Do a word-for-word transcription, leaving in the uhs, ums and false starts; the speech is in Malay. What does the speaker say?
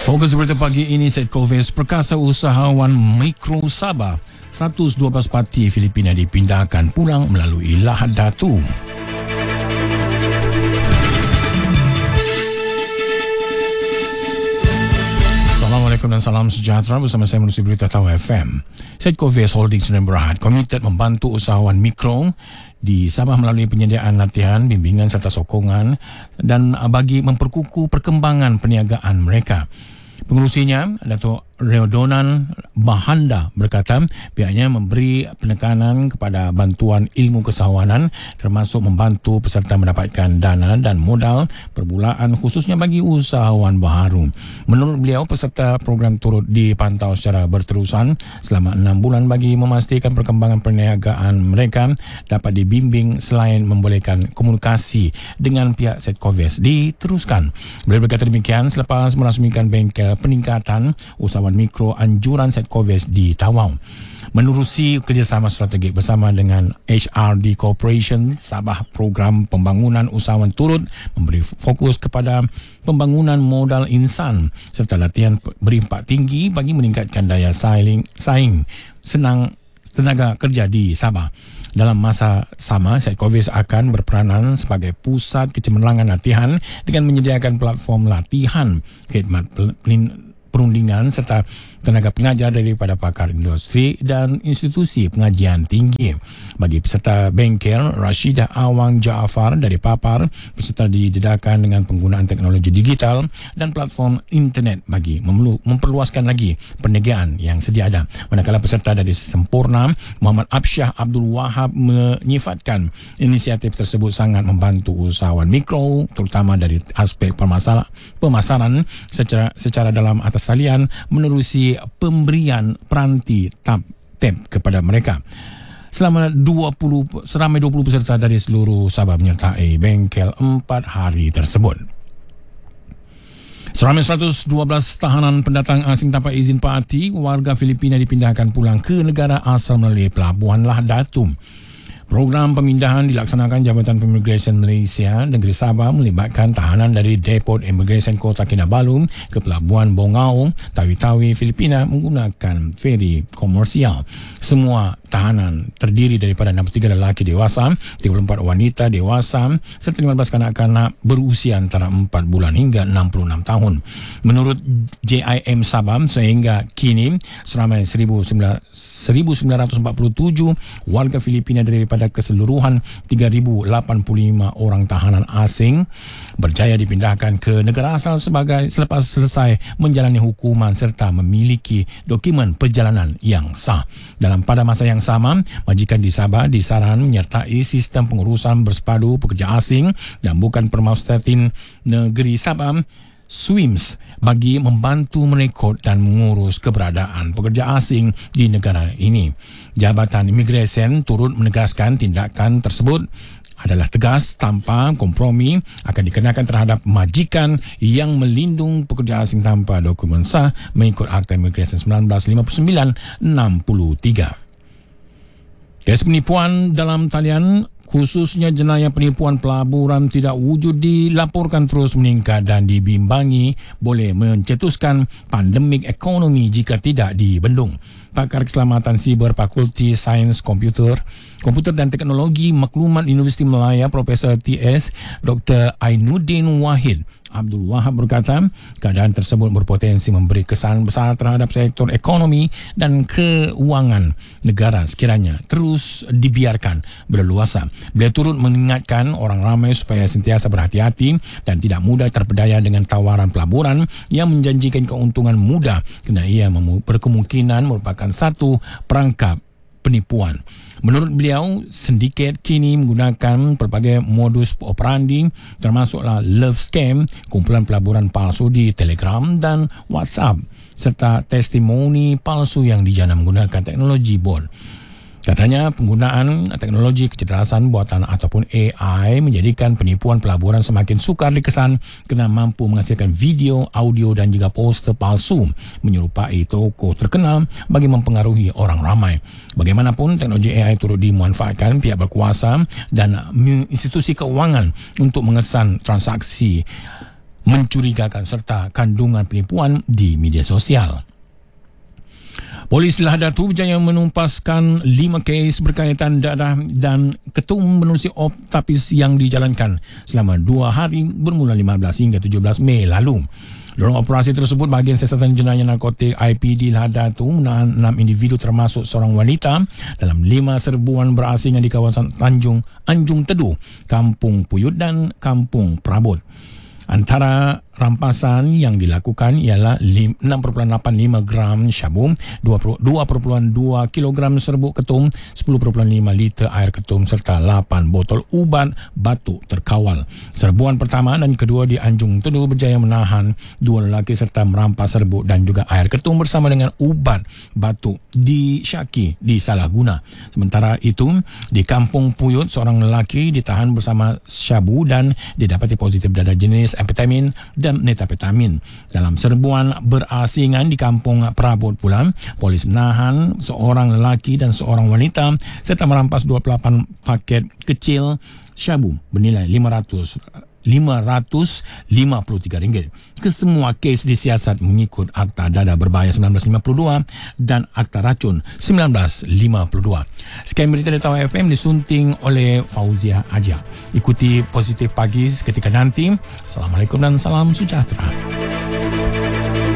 Fokus berita pagi ini, Set Covid perkasa usahawan mikro Sabah. seratus dua belas parti Filipina dipindahkan pulang melalui Lahad Datu. Assalamualaikum dan salam sejahtera, bersama saya menerusi berita Tahu F M. Set Covid Holdings dan Berhad komited membantu usahawan mikro di Sabah melalui penyediaan latihan, bimbingan serta sokongan dan bagi memperkukuh perkembangan perniagaan mereka. Pengurusinya, Dato' Reodonan Bahanda berkata pihaknya memberi penekanan kepada bantuan ilmu kesawanan termasuk membantu peserta mendapatkan dana dan modal perbulaan khususnya bagi usahawan baharu. Menurut beliau, peserta program turut dipantau secara berterusan selama enam bulan bagi memastikan perkembangan perniagaan mereka dapat dibimbing selain membolehkan komunikasi dengan pihak Setcovis diteruskan. Beliau berkata demikian selepas merasmikan bengkel peningkatan usahawan mikro anjuran Setcovis di Tawau. Menerusi kerjasama strategik bersama dengan H R D Corporation, Sabah program pembangunan usahawan turut memberi fokus kepada pembangunan modal insan serta latihan berimpak tinggi bagi meningkatkan daya saing, saing senang tenaga kerja di Sabah. Dalam masa sama, Setcovis akan berperanan sebagai pusat kecemerlangan latihan dengan menyediakan platform latihan, khidmat perundingan serta tenaga pengajar daripada pakar industri dan institusi pengajian tinggi. Bagi peserta bengkel, Rashidah Awang Jaafar dari Papar, peserta didedahkan dengan penggunaan teknologi digital dan platform internet bagi memperluaskan lagi perniagaan yang sedia ada. Manakala peserta dari Sempurna, Muhammad Absyah Abdul Wahab menyifatkan inisiatif tersebut sangat membantu usahawan mikro terutama dari aspek permasal- pemasaran secara secara dalam atas talian menerusi pemberian peranti tap tap kepada mereka. Selama dua puluh seramai dua puluh peserta dari seluruh Sabah menyertai bengkel empat hari tersebut. Seramai seratus dua belas tahanan pendatang asing tanpa izin parti warga Filipina dipindahkan pulang ke negara asal melalui pelabuhan Lahad Datu. Program pemindahan dilaksanakan Jabatan Pemigresen Malaysia Negeri Sabah melibatkan tahanan dari Depot Imigresen Kota Kinabalu ke Pelabuhan Bongao, Tawi-Tawi, Filipina menggunakan feri komersial. Semua tahanan terdiri daripada enam puluh tiga lelaki dewasa, tiga puluh empat wanita dewasa serta lima belas kanak-kanak berusia antara empat bulan hingga enam puluh enam tahun. Menurut J I M Sabah, sehingga kini seramai seribu sembilan ratus empat puluh tujuh warga Filipina daripada keseluruhan tiga ribu lapan puluh lima orang tahanan asing berjaya dipindahkan ke negara asal sebagai selepas selesai menjalani hukuman serta memiliki dokumen perjalanan yang sah. Dalam pada masa yang sama, majikan di Sabah disaran menyertai sistem pengurusan bersepadu pekerja asing dan bukan permastatin negeri Sabah SWIMS bagi membantu merekod dan mengurus keberadaan pekerja asing di negara ini. Jabatan Imigresen turut menegaskan tindakan tersebut adalah tegas tanpa kompromi akan dikenakan terhadap majikan yang melindung pekerja asing tanpa dokumen sah mengikut Akta Imigresen seribu sembilan ratus lima puluh sembilan enam puluh tiga. Kes penipuan dalam talian khususnya jenayah penipuan pelaburan tidak wujud dilaporkan terus meningkat dan dibimbangi boleh mencetuskan pandemik ekonomi jika tidak dibendung. Pakar Keselamatan Siber Fakulti Sains Komputer, Komputer dan Teknologi Maklumat Universiti Malaya Profesor T S Doktor Ainuddin Wahid Abdul Wahab berkata keadaan tersebut berpotensi memberi kesan besar terhadap sektor ekonomi dan keuangan negara sekiranya terus dibiarkan berleluasa. Beliau turut mengingatkan orang ramai supaya sentiasa berhati-hati dan tidak mudah terpedaya dengan tawaran pelaburan yang menjanjikan keuntungan mudah kerana ia berkemungkinan merupakan satu perangkap penipuan. Menurut beliau, sindiket kini menggunakan pelbagai modus operandi termasuklah love scam, kumpulan pelaburan palsu di Telegram dan WhatsApp serta testimoni palsu yang dijana menggunakan teknologi bot. Katanya penggunaan teknologi kecerdasan buatan ataupun A I menjadikan penipuan pelaburan semakin sukar dikesan kerana mampu menghasilkan video, audio dan juga poster palsu menyerupai tokoh terkenal bagi mempengaruhi orang ramai. Bagaimanapun, teknologi A I turut dimanfaatkan pihak berkuasa dan institusi keuangan untuk mengesan transaksi mencurigakan serta kandungan penipuan di media sosial. Polis Lahad Datu berjaya menumpaskan lima kes berkaitan dadah dan ketum menerusi optapis yang dijalankan selama dua hari bermula lima belas hingga tujuh belas Mei lalu. Dalam operasi tersebut, bahagian siasatan jenayah narkotik I P D Lahad Datu menahan enam individu termasuk seorang wanita dalam lima serbuan berasingan di kawasan Tanjung Anjung Teduh, Kampung Puyut dan Kampung Perabot. Antara rampasan yang dilakukan ialah enam perpuluhan lapan lima gram syabu, dua perpuluhan dua kilogram serbuk ketum, sepuluh perpuluhan lima liter air ketum serta lapan botol ubat batuk terkawal. Serbuan pertama dan kedua di Anjung Teduh berjaya menahan dua lelaki serta merampas serbuk dan juga air ketum bersama dengan ubat batuk di Syaki di Salahguna. Sementara itu, di Kampung Puyut, seorang lelaki ditahan bersama syabu dan didapati positif dadah jenis amfetamin dan metapetamin. Dalam serbuan berasingan di Kampung Perabot pula, polis menahan seorang lelaki dan seorang wanita serta merampas dua puluh lapan paket kecil syabu bernilai lima ratus lima puluh tiga ringgit. Kesemua kes disiasat mengikut Akta Dadah Berbahaya seribu sembilan ratus lima puluh dua dan Akta Racun seribu sembilan ratus lima puluh dua. Sekian berita dari Tawau F M disunting oleh Fauzia Aja. Ikuti Positif Pagi seketika nanti. Assalamualaikum dan salam sejahtera.